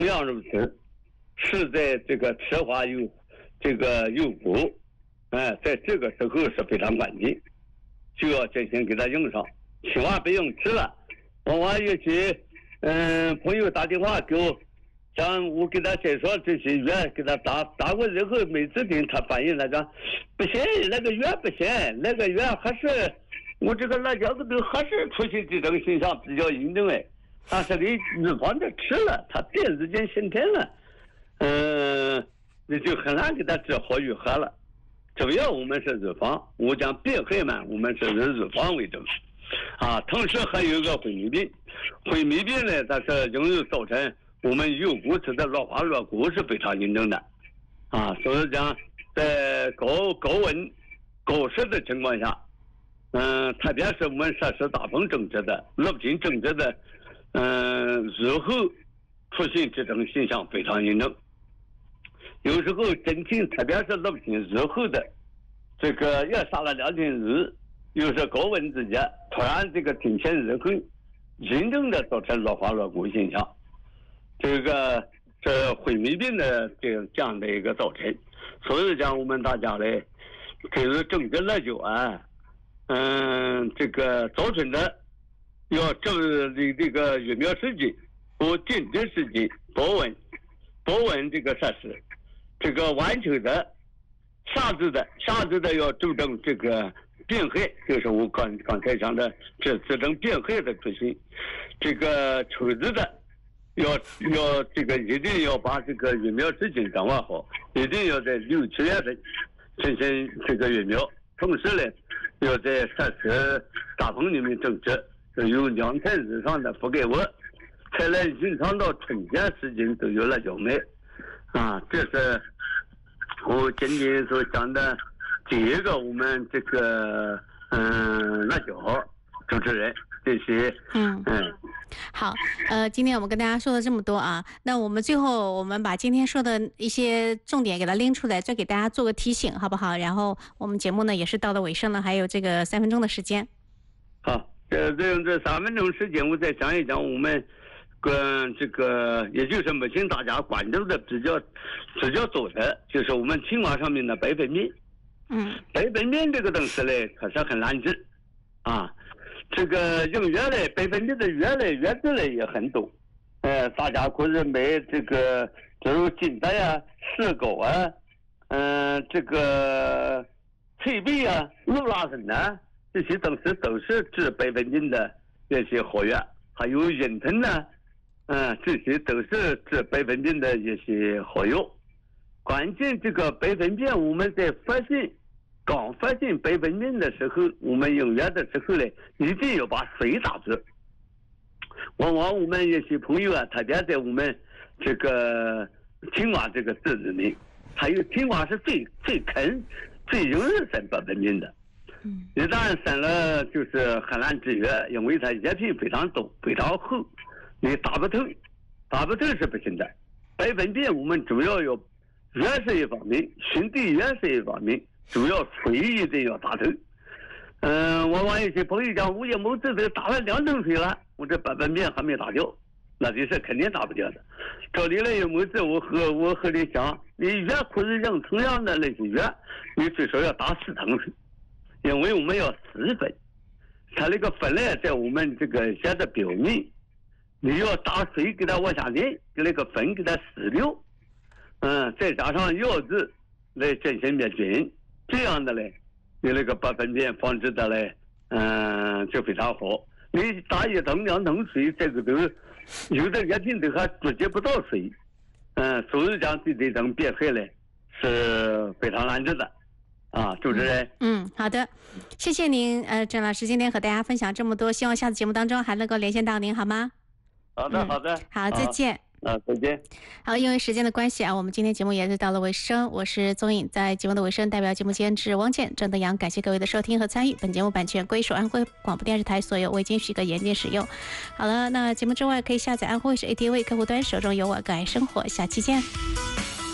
样如此，是在这个吃花有果，在这个时候是非常关键，就要进行给他用上，千万别用吃了。我有些朋友打电话给我，像我给他介绍这些药，给他打过之后，每次听他反映来讲，不行，那个药不行，那个药还是我这个辣椒子都还是出现这种现象比较严重哎。但是你预防着吃了，他第二时间先天了，你就很难给他治好愈合了。主要我们是预防，我讲病害嘛，我们是以预防为主。同时还有一个灰霉病，灰霉病呢，它是容易造成我们有骨质的老化弱骨是非常严重的，所以讲在高温高湿的情况下，特别是我们摄氏大风正值的、陆金正值的，日后出现这种现象非常严重。有时候真天，特别是陆金日后的这个要下了2天雨，又是高温之节，突然这个天气日后严重的造成老化弱骨现象，这个是灰霉病的这样的一个造成。所以讲我们大家呢，就是正确辣椒这个早晨的要注意这个育苗时机和剪枝时机，保温这个设施。这个晚秋的、夏至的要注重这个病害，就是我刚才讲的这种病害的出现。这个秋至的要这个一定要把这个育苗时间掌握好，一定要在6、7月份进行这个育苗。同时呢，要在摄氏大风里面种植，有2层以上的覆盖物，才能延长到春天时间都有辣椒卖。这是我今天所讲的第一个我们这个辣椒主持人这些。 好，今天我们跟大家说了这么多那我们最后我们把今天说的一些重点给它拎出来，再给大家做个提醒，好不好？然后我们节目呢也是到了尾声了，还有这个3分钟的时间。 好，这3分钟时间，我再讲一讲我们这个，也就是目前大家关注的比较多的，就是我们青蛙上面的白粉面。白粉面这个东西呢，可是很难治这个用药类白粉面的药质类也很多，大家可以买这个，比如金德呀、石膏这个翠碧氯拉芬这些东西都是治白粉病的这些好药，还有隐藤这些都是治白粉病的一些好药。关键这个白粉病，我们在刚发现白粉病的时候，我们用药的时候呢，一定要把水打住。往往我们一些朋友特别在我们这个青蛙这个市里面，还有青蛙是最坑、最容易生白粉病的。一旦生了，就是很难治愈，因为它叶片非常多、非常厚，你打不透是不行的。白粉病我们主要要药是一方面，熏地药是一方面，主要水一定要打透。往往有些朋友讲，我也没这打了2桶水了，我这白粉病还没打掉，那就是肯定打不掉的。照理来有没这我和你讲，你药可以用同样的那些药，你最少要打4桶水，因为我们要施粉，它那个粉呢在我们这个叶的表面，你要打水给它往下淋，给那个粉给它撕掉，再加上药质来进行灭菌，这样的嘞，你那个白粉病防治的嘞，就非常好。你打1桶2桶水，这个都有的叶片都还直接不到水，所以讲这种病害嘞是非常难治的。主持人。 好的，谢谢您，郑老师今天和大家分享这么多，希望下次节目当中还能够连线到您，好吗？ 好的， 好，再见。 再见。 好，因为时间的关系我们今天节目也是到了尾声。我是宗颖，在节目的尾声，代表节目监制汪健、郑德阳，感谢各位的收听和参与。本节目版权归属安徽广播电视台所有，未经许可严禁使用。好了，那节目之外可以下载安徽省 ATV 客户端，手中有我，更爱生活。下期见。